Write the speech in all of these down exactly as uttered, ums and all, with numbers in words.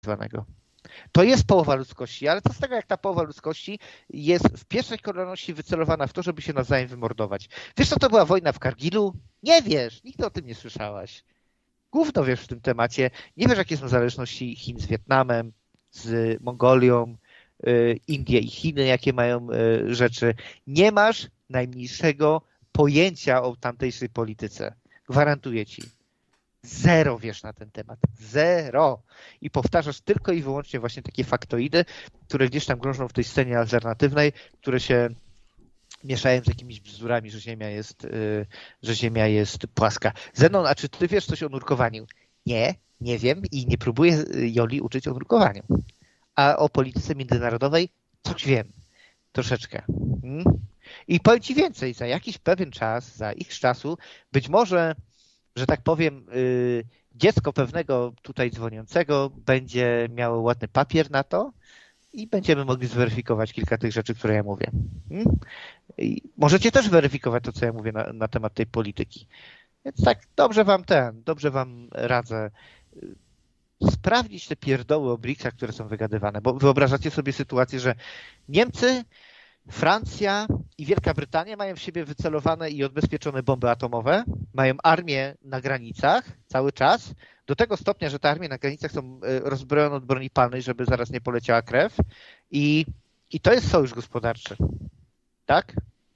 zwanego. To jest połowa ludzkości, ale co z tego, jak ta połowa ludzkości jest w pierwszej kolejności wycelowana w to, żeby się nawzajem wymordować. Wiesz, co to była wojna w Kargilu? Nie wiesz, nigdy o tym nie słyszałaś. Gówno wiesz w tym temacie. Nie wiesz, jakie są zależności Chin z Wietnamem, z Mongolią, Indie i Chiny, jakie mają rzeczy. Nie masz najmniejszego pojęcia o tamtejszej polityce. Gwarantuję ci. Zero wiesz na ten temat. Zero. I powtarzasz tylko i wyłącznie właśnie takie faktoidy, które gdzieś tam krążą w tej scenie alternatywnej, które się mieszają z jakimiś bzdurami, że Ziemia jest, że Ziemia jest płaska. Zenon, a czy ty wiesz coś o nurkowaniu? Nie, nie wiem i nie próbuję Joli uczyć o nurkowaniu. A o polityce międzynarodowej coś wiem. Troszeczkę. Hmm? I powiem ci więcej. Za jakiś pewien czas, za ich czasu, być może, że tak powiem, yy, dziecko pewnego tutaj dzwoniącego będzie miało ładny papier na to i będziemy mogli zweryfikować kilka tych rzeczy, które ja mówię. Hmm? I możecie też weryfikować to, co ja mówię na, na temat tej polityki. Więc tak, dobrze wam ten, dobrze wam radzę sprawdzić te pierdoły o briksach, które są wygadywane, bo wyobrażacie sobie sytuację, że Niemcy, Francja i Wielka Brytania mają w siebie wycelowane i odbezpieczone bomby atomowe, mają armię na granicach cały czas, do tego stopnia, że te armie na granicach są rozbrojone od broni palnej, żeby zaraz nie poleciała krew i, i to jest sojusz gospodarczy. Tak?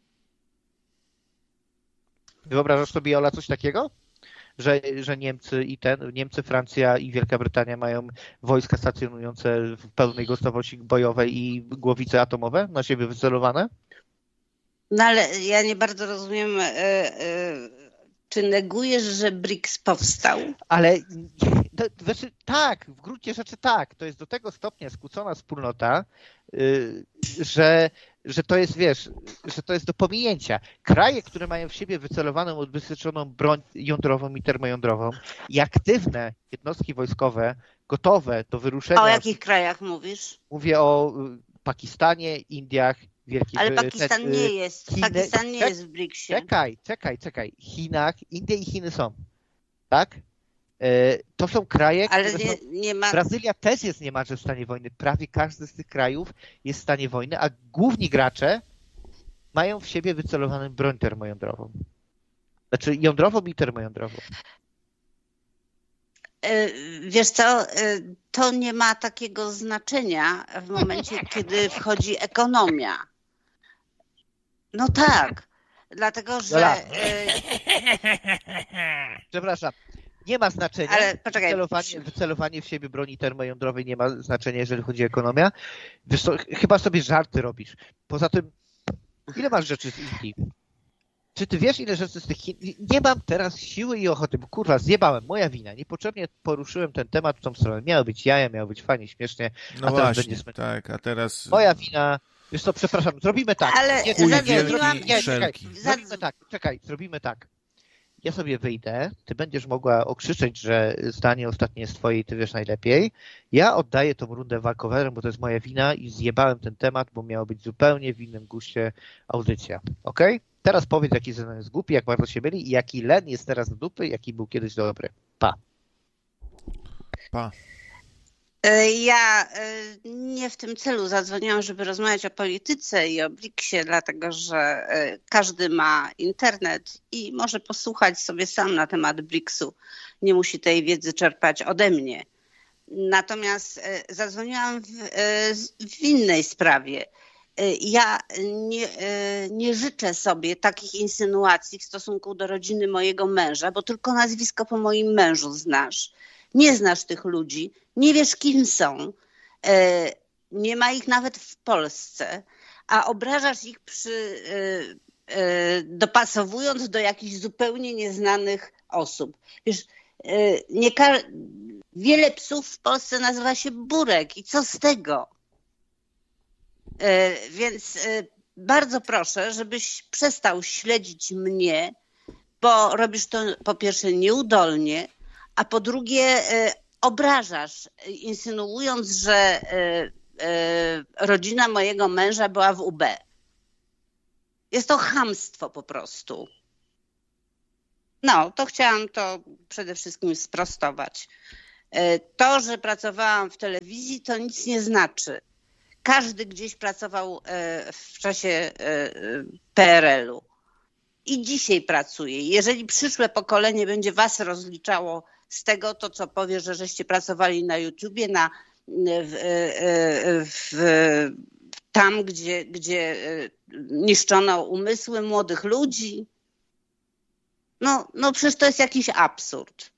Wyobrażasz sobie, Ola, coś takiego? Że, że Niemcy i ten, Niemcy, Francja i Wielka Brytania mają wojska stacjonujące w pełnej gotowości bojowej i głowice atomowe na siebie wycelowane? No ale ja nie bardzo rozumiem, yy, yy, czy negujesz, że briks powstał? Ale to, znaczy, tak, w gruncie rzeczy tak. To jest do tego stopnia skłócona wspólnota, yy, że że to jest, wiesz, że to jest do pominięcia. Kraje, które mają w siebie wycelowaną, odbezpieczoną broń jądrową i termojądrową i aktywne jednostki wojskowe gotowe do wyruszenia. O jakich krajach mówisz? Mówię o Pakistanie, Indiach, Wielkiej Ale Pakistan te, nie jest. Chiny, Pakistan nie czek, jest w briksie. Czekaj, czekaj, czekaj. Chinach, Indie i Chiny są. Tak? To są kraje, ale które nie, są... nie ma... Brazylia też jest niemalże w stanie wojny. Prawie każdy z tych krajów jest w stanie wojny, a główni gracze mają w siebie wycelowaną broń termojądrową. Znaczy jądrową i termojądrową. Wiesz co, to nie ma takiego znaczenia w momencie, kiedy wchodzi ekonomia. No tak, dlatego że... Dola. Przepraszam. Nie ma znaczenia. Ale poczekaj. Wycelowanie, wycelowanie w siebie broni termojądrowej nie ma znaczenia, jeżeli chodzi o ekonomię. Wiesz co, chyba sobie żarty robisz. Poza tym, ile masz rzeczy z Indii? Czy ty wiesz, ile rzeczy z tych Chin? Nie mam teraz siły i ochoty, bo kurwa, zjebałem, moja wina. Niepotrzebnie poruszyłem ten temat w tą stronę. Miało być jaja, miało być fajnie, śmiesznie. No a teraz właśnie, będzie tak, a teraz... Moja wina. Wiesz co, przepraszam, zrobimy tak. Ale nie, chuj nie, nie, zrobiłam... nie, czekaj, zrobimy tak, czekaj, zrobimy tak. Ja sobie wyjdę, ty będziesz mogła okrzyczeć, że zdanie ostatnie jest twoje i ty wiesz najlepiej. Ja oddaję tą rundę walkowerem, bo to jest moja wina i zjebałem ten temat, bo miało być zupełnie w innym guście audycja. Okej? Okay? Teraz powiedz, jaki Zenon jest głupi, jak bardzo się myli i jaki Len jest teraz do dupy, jaki był kiedyś dobry. Pa. Pa. Ja nie w tym celu zadzwoniłam, żeby rozmawiać o polityce i o briksie, dlatego że każdy ma internet i może posłuchać sobie sam na temat briksu. Nie musi tej wiedzy czerpać ode mnie. Natomiast zadzwoniłam w, w innej sprawie. Ja nie, nie życzę sobie takich insynuacji w stosunku do rodziny mojego męża, bo tylko nazwisko po moim mężu znasz. Nie znasz tych ludzi, nie wiesz, kim są, nie ma ich nawet w Polsce, a obrażasz ich przy, dopasowując do jakichś zupełnie nieznanych osób. Wiesz, nie ka- wiele psów w Polsce nazywa się Burek i co z tego? Więc bardzo proszę, żebyś przestał śledzić mnie, bo robisz to po pierwsze nieudolnie, a po drugie obrażasz, insynuując, że rodzina mojego męża była w U B. Jest to chamstwo po prostu. No, to chciałam to przede wszystkim sprostować. To, że pracowałam w telewizji, to nic nie znaczy. Każdy gdzieś pracował w czasie P R L-u i dzisiaj pracuje. Jeżeli przyszłe pokolenie będzie was rozliczało z tego, to co powie, że żeście pracowali na YouTubie, na, w, w, tam, gdzie, gdzie niszczono umysły młodych ludzi, no, no przecież to jest jakiś absurd.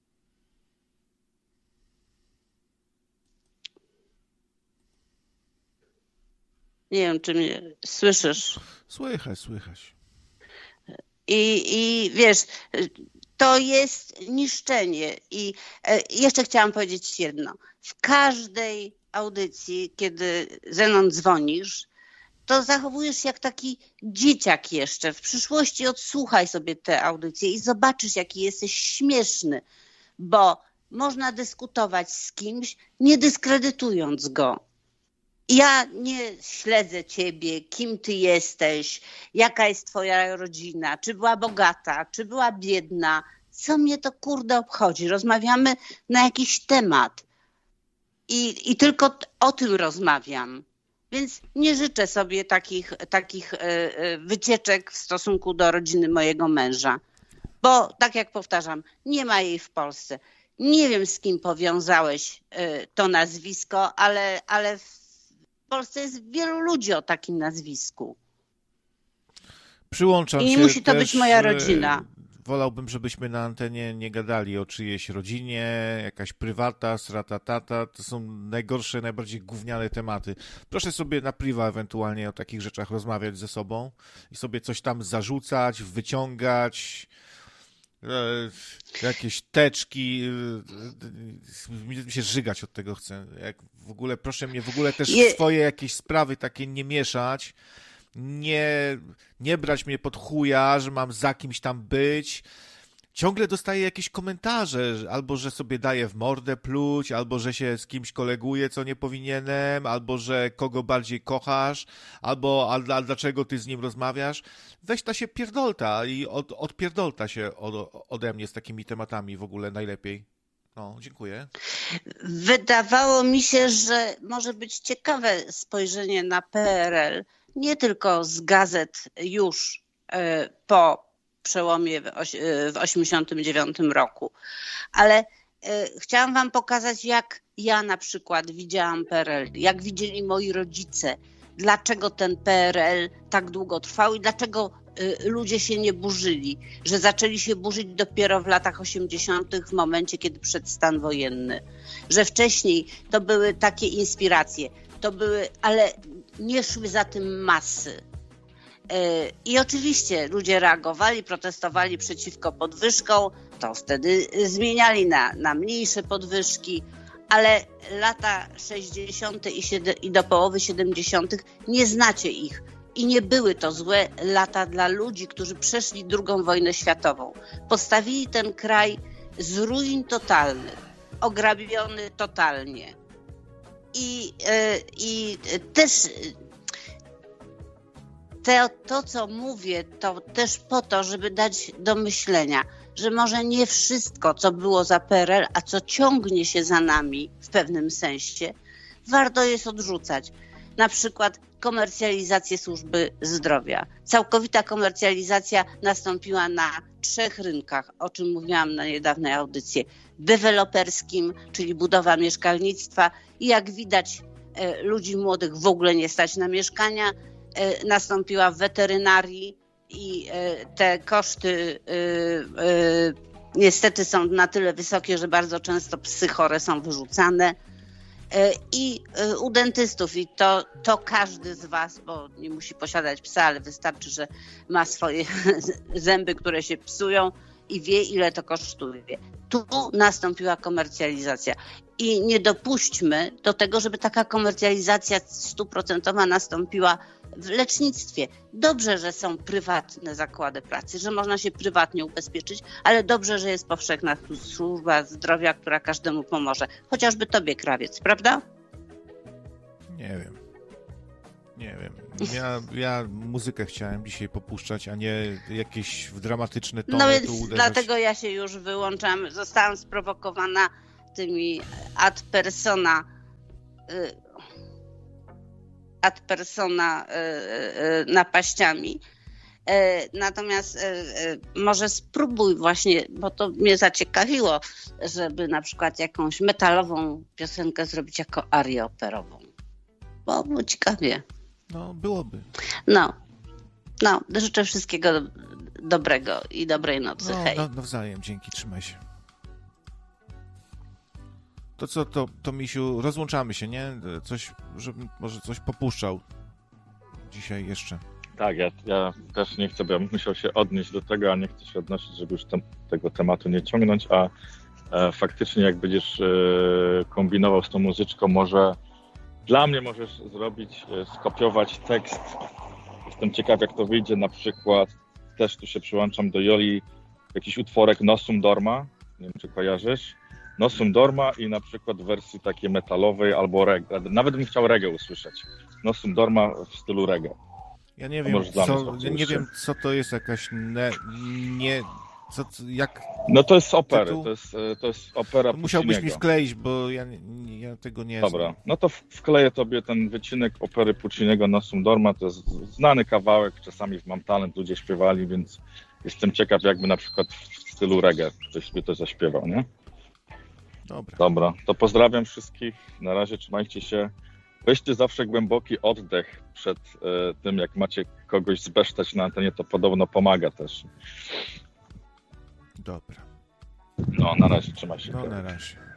Nie wiem, czy mnie słyszysz. Słychać, słychać. I, i wiesz, to jest niszczenie. I jeszcze chciałam powiedzieć jedno. W każdej audycji, kiedy ze mną dzwonisz, to zachowujesz się jak taki dzieciak jeszcze. W przyszłości odsłuchaj sobie te audycje i zobaczysz, jaki jesteś śmieszny, bo można dyskutować z kimś, nie dyskredytując go. Ja nie śledzę ciebie, kim ty jesteś, jaka jest twoja rodzina, czy była bogata, czy była biedna. Co mnie to kurde obchodzi? Rozmawiamy na jakiś temat i, i tylko o tym rozmawiam. Więc nie życzę sobie takich, takich wycieczek w stosunku do rodziny mojego męża. Bo tak jak powtarzam, nie ma jej w Polsce. Nie wiem, z kim powiązałeś to nazwisko, ale, ale w Polsce jest wielu ludzi o takim nazwisku. Przyłączam I nie się musi to też, być moja rodzina. Wolałbym, żebyśmy na antenie nie gadali o czyjejś rodzinie, jakaś prywata, sratatata. To są najgorsze, najbardziej gówniane tematy. Proszę sobie na priwa ewentualnie o takich rzeczach rozmawiać ze sobą i sobie coś tam zarzucać, wyciągać, e, jakieś teczki. Mi e, się żygać od tego chcę. Jak w ogóle, proszę mnie w ogóle też w swoje jakieś sprawy takie nie mieszać. Nie, nie brać mnie pod chuja, że mam za kimś tam być. Ciągle dostaję jakieś komentarze, albo że sobie daję w mordę pluć, albo że się z kimś koleguję, co nie powinienem, albo że kogo bardziej kochasz, albo a, a dlaczego ty z nim rozmawiasz. Weź ta się pierdolta i od, odpierdolta się od, ode mnie z takimi tematami w ogóle najlepiej. No, dziękuję. Wydawało mi się, że może być ciekawe spojrzenie na P R L, nie tylko z gazet już po przełomie w osiemdziesiątym dziewiątym roku, ale chciałam wam pokazać, jak ja na przykład widziałam P R L, jak widzieli moi rodzice, dlaczego ten P R L tak długo trwał i dlaczego ludzie się nie burzyli, że zaczęli się burzyć dopiero w latach osiemdziesiątych w momencie, kiedy wszedł stan wojenny, że wcześniej to były takie inspiracje, to były, ale nie szły za tym masy. I oczywiście ludzie reagowali, protestowali przeciwko podwyżkom, to wtedy zmieniali na, na mniejsze podwyżki, ale lata sześćdziesiąte i do połowy siedemdziesiątych nie znacie ich. I nie były to złe lata dla ludzi, którzy przeszli drugą wojnę światową. Postawili ten kraj z ruin totalnych, ograbiony totalnie. I, i też te, to, co mówię, to też po to, żeby dać do myślenia, że może nie wszystko, co było za P R L, a co ciągnie się za nami w pewnym sensie, warto jest odrzucać. Na przykład komercjalizację służby zdrowia. Całkowita komercjalizacja nastąpiła na trzech rynkach, o czym mówiłam na niedawnej audycji. Deweloperskim, czyli budowa mieszkalnictwa i jak widać ludzi młodych w ogóle nie stać na mieszkania. Nastąpiła w weterynarii i te koszty niestety są na tyle wysokie, że bardzo często psy chore są wyrzucane. I u dentystów i to, to każdy z was, bo nie musi posiadać psa, ale wystarczy, że ma swoje zęby, które się psują i wie, ile to kosztuje. Tu nastąpiła komercjalizacja i nie dopuśćmy do tego, żeby taka komercjalizacja stuprocentowa nastąpiła w lecznictwie. Dobrze, że są prywatne zakłady pracy, że można się prywatnie ubezpieczyć, ale dobrze, że jest powszechna służba zdrowia, która każdemu pomoże. Chociażby tobie, krawiec, prawda? Nie wiem. Nie wiem. Ja, ja muzykę chciałem dzisiaj popuszczać, a nie jakieś dramatyczne tony No więc tu uderzać. dlatego ja się już wyłączam. Zostałam sprowokowana tymi ad persona ad persona napaściami. Natomiast może spróbuj właśnie, bo to mnie zaciekawiło, żeby na przykład jakąś metalową piosenkę zrobić jako arię operową. Bo było ciekawie. No, byłoby. No, no, życzę wszystkiego dobrego i dobrej nocy. No, Hej. no, nawzajem, dzięki, trzymaj się. To co, to, to Misiu, rozłączamy się, nie? Coś, żebym może coś popuszczał dzisiaj jeszcze. Tak, ja, ja też nie chcę, bo ja bym musiał się odnieść do tego, a nie chcę się odnosić, żeby już tem, tego tematu nie ciągnąć, a e, faktycznie jak będziesz e, kombinował z tą muzyczką, może dla mnie możesz zrobić, e, skopiować tekst. Jestem ciekaw, jak to wyjdzie, na przykład też tu się przyłączam do Joli, jakiś utworek Nossum Dorma, nie wiem, czy kojarzysz, Nossum Dorma i na przykład w wersji takiej metalowej albo reggae, nawet bym chciał reggae usłyszeć, Nossum Dorma w stylu reggae. Ja nie wiem, co, nie wiem, co to jest jakaś ne, nie, co, jak... No to jest z opery, tytuł? to jest, to jest opera To musiałbyś Pucciniego. mi wkleić, bo ja, ja tego nie znam. Dobra, no to wkleję tobie ten wycinek opery Pucciniego Nossum Dorma, to jest znany kawałek, czasami w Mam Talent ludzie śpiewali, więc jestem ciekaw, jakby na przykład w stylu reggae ktoś sobie to zaśpiewał, nie? Dobra. Dobra, to pozdrawiam wszystkich, na razie trzymajcie się. Weźcie zawsze głęboki oddech przed e, tym, jak macie kogoś zbesztać na antenie, to podobno pomaga też. Dobra. No, na razie, trzymaj się. No, na razie.